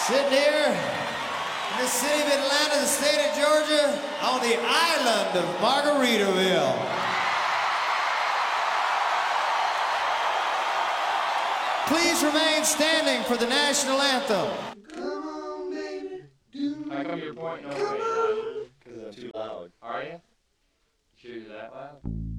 Sitting here in the city of Atlanta, the state of Georgia, on the island of Margaritaville. Please remain standing for the national anthem. Come on, baby. How come you're pointing over me? Because I'm too loud. Are you? Sure you're that loud?